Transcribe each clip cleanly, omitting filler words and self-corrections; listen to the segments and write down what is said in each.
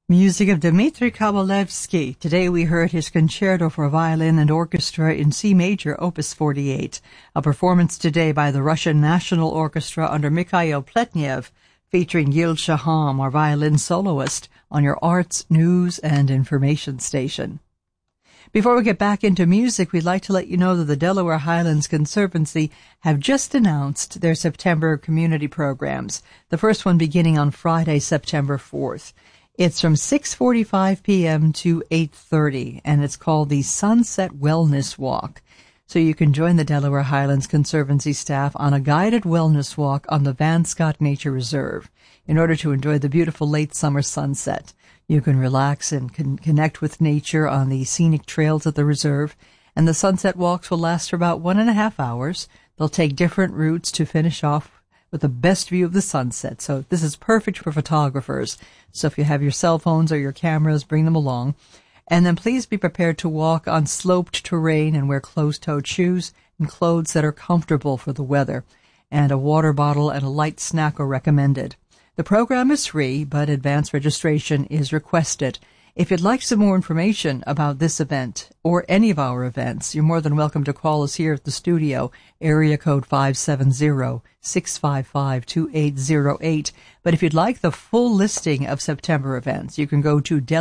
Music of Dmitri Kovalevsky. Today we heard his Concerto for Violin and Orchestra in C Major, Opus 48, a performance today by the Russian National Orchestra under Mikhail Pletnev, featuring Gil Shaham, our violin soloist, on your arts, news, and information station. Before we get back into music, we'd like to let you know that the Delaware Highlands Conservancy have just announced their September community programs, the first one beginning on Friday, September 4th. It's from 6:45 p.m. to 8:30, and it's called the Sunset Wellness Walk. So you can join the Delaware Highlands Conservancy staff on a guided wellness walk on the Van Scott Nature Reserve in order to enjoy the beautiful late summer sunset. You can relax and connect with nature on the scenic trails of the reserve, and the sunset walks will last for about 1.5 hours. They'll take different routes to finish off with the best view of the sunset. So this is perfect for photographers. So if you have your cell phones or your cameras, bring them along. And then please be prepared to walk on sloped terrain and wear closed-toed shoes and clothes that are comfortable for the weather. And a water bottle and a light snack are recommended. The program is free, but advance registration is requested. If you'd like some more information about this event or any of our events, you're more than welcome to call us here at the studio, area code 570-655-2808. But if you'd like the full listing of September events, you can go to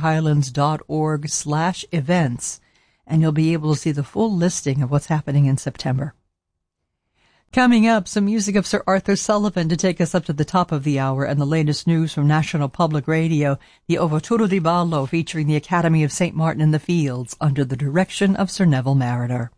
delawarehighlands.org/events, and you'll be able to see the full listing of what's happening in September. Coming up, some music of Sir Arthur Sullivan to take us up to the top of the hour, and the latest news from National Public Radio, the Overturo di Ballo featuring the Academy of St. Martin in the Fields under the direction of Sir Neville Marriner.